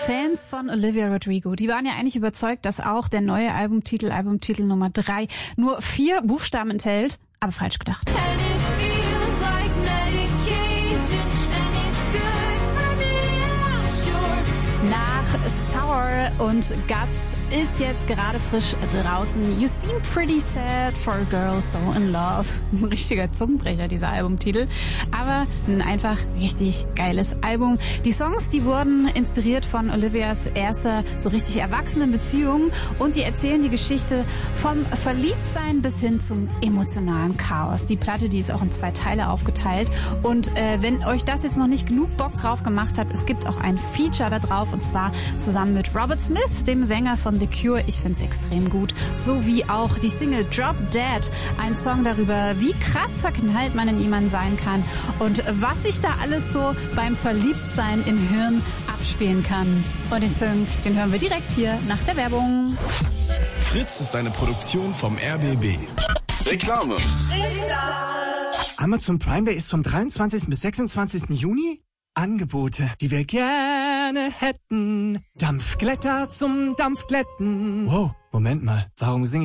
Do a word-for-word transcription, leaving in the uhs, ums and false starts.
Fans von Olivia Rodrigo, die waren ja eigentlich überzeugt, dass auch der neue Albumtitel, Albumtitel Nummer drei, nur vier Buchstaben enthält, aber falsch gedacht. Nach Sour und Guts ist jetzt gerade frisch draußen. You seem pretty sad for a girl so in love. Ein richtiger Zungenbrecher, dieser Albumtitel. Aber ein einfach richtig geiles Album. Die Songs, die wurden inspiriert von Olivias erster so richtig erwachsenen Beziehung und die erzählen die Geschichte vom Verliebtsein bis hin zum emotionalen Chaos. Die Platte, die ist auch in zwei Teile aufgeteilt und äh, wenn euch das jetzt noch nicht genug Bock drauf gemacht hat, es gibt auch ein Feature da drauf und zwar zusammen mit Robert Smith, dem Sänger von The Cure. Ich find's extrem gut. So wie auch die Single Drop Dead. Ein Song darüber, wie krass verknallt man in jemanden sein kann und was sich da alles so beim Verliebtsein im Hirn abspielen kann. Und den Song, den hören wir direkt hier nach der Werbung. Fritz ist eine Produktion vom R B B. Reklame. Amazon Prime Day ist vom dreiundzwanzigsten bis sechsundzwanzigsten Juni. Angebote, die wir gerne hätten. Dampfglätter zum Dampfglätten. Wow, Moment mal, warum singe ich